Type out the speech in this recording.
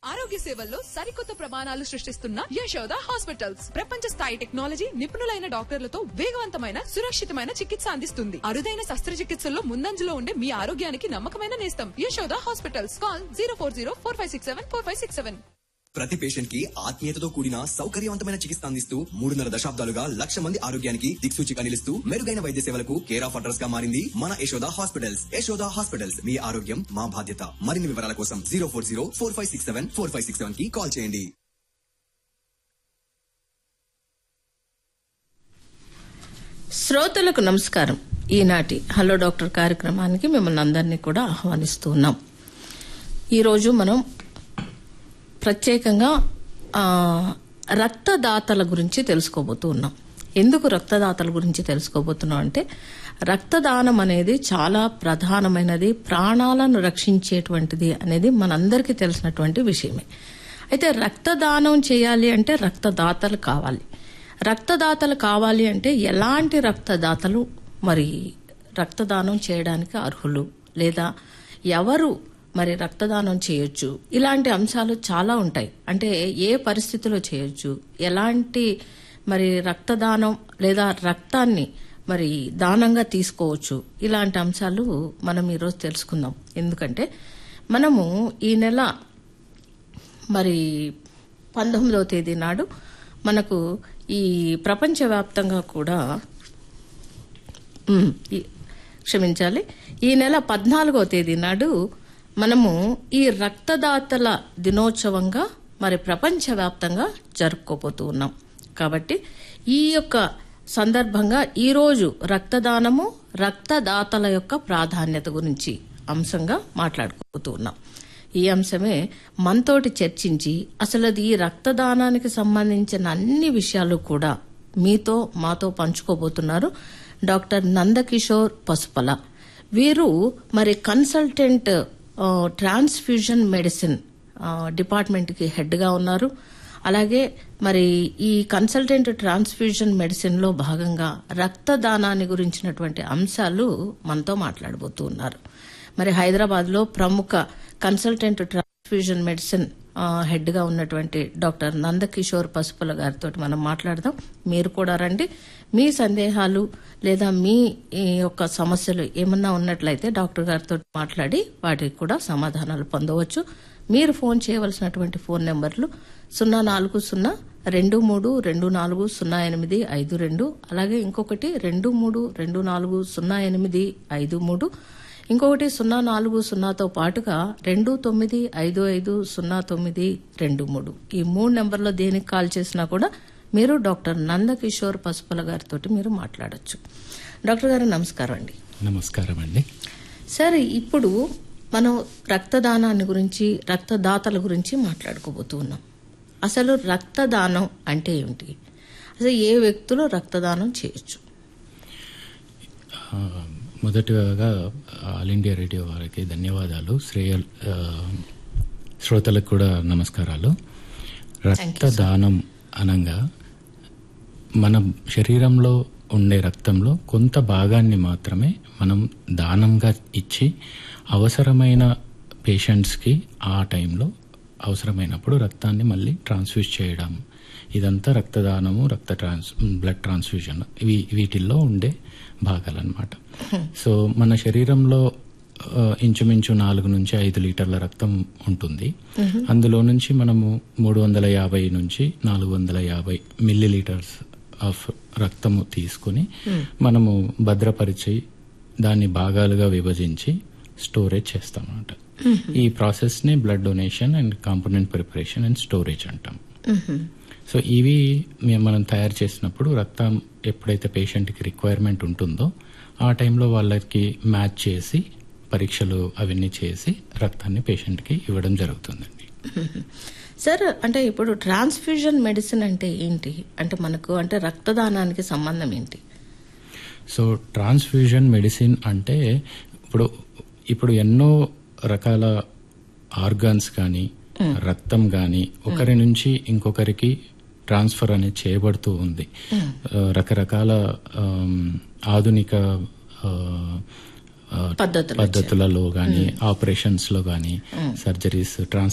ఆరోగ్య సేవల్లో సరికొత్త ప్రమాణాలు సృష్టిస్తున్న యశోద హాస్పిటల్స్ ప్రపంచ స్థాయి టెక్నాలజీ, నిపుణులైన డాక్టర్లతో వేగవంతమైన, సురక్షితమైన చికిత్స అందిస్తుంది. అరుదైన శస్త్రచికిత్సల్లో ముందంజలో ఉండే మీ ఆరోగ్యానికి నమ్మకమైన నేస్తం యశోద హాస్పిటల్స్. కాల్ 04045674567. ప్రతి పేషెంట్ కి ఆత్మీయతతో కూడిన సౌకర్యవంతమైన చికిత్స అందిస్తూ 3.5 దశాబ్దాలుగా 1,00,000 మంది ఆరోగ్యానికి దిక్సూచిగా నిలుస్తూ మెరుగైన వైద్య సేవలకు కేర్ ఆఫ్ అడ్రస్ గా మారింది మన యశోద హాస్పిటల్స్. యశోద హాస్పిటల్స్, మీ ఆరోగ్యం మా బాధ్యత. మరిన్ని వివరాల కోసం 04045674567 కి కాల్ చేయండి. శ్రోతలకు నమస్కారం. ఈనాటి హలో డాక్టర్ కార్యక్రమానికి మిమ్మల్ని అందరినీ కూడా ఆహ్వానిస్తూ ఉన్నాం. ఈరోజు మనం ప్రత్యేకంగా రక్తదాతల గురించి తెలుసుకోబోతూ ఉన్నాం. ఎందుకు రక్తదాతల గురించి తెలుసుకోబోతున్నాం అంటే, రక్తదానం అనేది చాలా ప్రధానమైనది, ప్రాణాలను రక్షించేటువంటిది అనేది మనందరికీ తెలిసినటువంటి విషయమే. అయితే రక్తదానం చేయాలి అంటే రక్తదాతలు కావాలి. రక్తదాతలు కావాలి అంటే ఎలాంటి రక్తదాతలు మరి రక్తదానం చేయడానికి అర్హులు, లేదా ఎవరు మరి రక్తదానం చేయొచ్చు, ఇలాంటి అంశాలు చాలా ఉంటాయి. అంటే ఏ పరిస్థితిలో చేయొచ్చు, ఎలాంటి మరి రక్తదానం లేదా రక్తాన్ని మరి దానంగా తీసుకోవచ్చు, ఇలాంటి అంశాలు మనం ఈరోజు తెలుసుకుందాం. ఎందుకంటే మనము ఈ నెల మరి 19వ తేదీ నాడు మనకు ఈ ప్రపంచవ్యాప్తంగా కూడా క్షమించాలి, ఈ నెల 14వ తేదీ నాడు మనము ఈ రక్తదాతల దినోత్సవంగా మరి ప్రపంచవ్యాప్తంగా జరుపుకోబోతూ ఉన్నాం. కాబట్టి ఈ యొక్క సందర్భంగా ఈరోజు రక్తదానము, రక్తదాతల యొక్క ప్రాధాన్యత గురించి అంశంగా మాట్లాడుకోబోతూ ఉన్నాం. ఈ అంశమే మనతోటి చర్చించి అసలు ఈ రక్తదానానికి సంబంధించిన అన్ని విషయాలు కూడా మీతో మాతో పంచుకోబోతున్నారు డాక్టర్ నందకిషోర్ పసుపల. వీరు మరి కన్సల్టెంట్ ట్రాన్స్ఫ్యూజన్ మెడిసిన్ డిపార్ట్మెంట్ కి హెడ్ గా ఉన్నారు. అలాగే మరి ఈ కన్సల్టెంట్ ట్రాన్స్ఫ్యూజన్ మెడిసిన్ లో భాగంగా రక్తదానాన్ని గురించినటువంటి అంశాలు మనతో మాట్లాడబోతూ ఉన్నారు. మరి హైదరాబాద్ లో ప్రముఖ కన్సల్టెంట్ ట్రాన్స్ఫ్యూజన్ మెడిసిన్ హెడ్ గా ఉన్నటువంటి డాక్టర్ నందకిషోర్ పసుపుల గారితో మనం మాట్లాడదాం. మీరు కూడా రండి. మీ సందేహాలు లేదా మీ యొక్క సమస్యలు ఏమన్నా ఉన్నట్లయితే డాక్టర్ గారితో మాట్లాడి వాటికి కూడా సమాధానాలు పొందవచ్చు. మీరు ఫోన్ చేయవలసినటువంటి ఫోన్ నెంబర్లు 04023240852, అలాగే ఇంకొకటి 23240853, ఇంకొకటి 040తో పాటుగా 29550923. ఈ 3 నెంబర్లో దేనికి కాల్ చేసినా కూడా మీరు డాక్టర్ నందకిషోర్ పసుపల గారితో మీరు మాట్లాడొచ్చు. డాక్టర్ గారు నమస్కారం అండి. నమస్కారం అండి. సరే, ఇప్పుడు మనం రక్తదానాన్ని గురించి, రక్తదాతల గురించి మాట్లాడుకోబోతూ ఉన్నాం. అసలు రక్తదానం అంటే ఏమిటి? అసలు ఏ వ్యక్తులు రక్తదానం చేయొచ్చు? మొదటిగా ఆల్ ఇండియా రేడియో వారికి ధన్యవాదాలు. శ్రోతలకు కూడా నమస్కారాలు. రక్తదానం అనగా మన శరీరంలో ఉండే రక్తంలో కొంత భాగాన్ని మాత్రమే మనం దానంగా ఇచ్చి అవసరమైన పేషెంట్స్కి ఆ టైంలో అవసరమైనప్పుడు రక్తాన్ని మళ్ళీ ట్రాన్స్ఫ్యూజ్ చేయడం, ఇదంతా రక్తదానము, బ్లడ్ ట్రాన్స్ఫ్యూజన్ వీటిల్లో ఉండే భాగాలన్నమాట. సో మన శరీరంలో ఇంచుమించు 4 నుంచి 5 లీటర్ల రక్తం ఉంటుంది. అందులో నుంచి మనము 350 నుంచి 450 మిల్లీలీటర్స్ ఆఫ్ రక్తము తీసుకుని మనము భద్రపరిచి దాన్ని భాగాలుగా విభజించి స్టోరేజ్ చేస్తామన్నమాట. ఈ ప్రాసెస్ ని blood donation and component preparation and storage అంటాం. సో ఇవి మనం తయారు చేసినప్పుడు రక్తం ఎప్పుడైతే పేషెంట్ కి రిక్వైర్మెంట్ ఉంటుందో ఆ టైంలో వాళ్ళకి మ్యాచ్ చేసి పరీక్షలు అవన్నీ చేసి రక్తాన్ని పేషెంట్ కి ఇవ్వడం జరుగుతుందండి. సార్, అంటే ఇప్పుడు ట్రాన్స్ఫ్యూజన్ మెడిసిన్ అంటే ఏంటి? అంటే మనకు అంటే రక్తదానానికి సంబంధం ఏంటి? సో ట్రాన్స్ఫ్యూజన్ మెడిసిన్ అంటే ఇప్పుడు ఎన్నో రకాల ఆర్గాన్స్ కానీ రక్తం కానీ ఒకరి నుంచి ఇంకొకరికి ట్రాన్స్ఫర్ అనేది చేయబడుతూ ఉంది. రకరకాల ఆధునిక పద్ధతులలో గానీ, ఆపరేషన్స్ లో గానీ, సర్జరీస్,